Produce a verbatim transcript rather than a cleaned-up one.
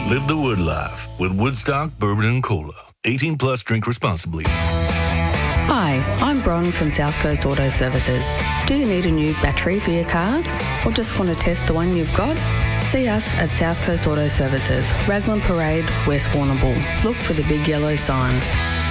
Live the Wood life with Woodstock Bourbon and Cola. eighteen plus, drink responsibly. Hi, I'm Bron from South Coast Auto Services. Do you need a new battery for your car? Or just want to test the one you've got? See us at South Coast Auto Services, Raglan Parade, West Warrnambool. Look for the big yellow sign.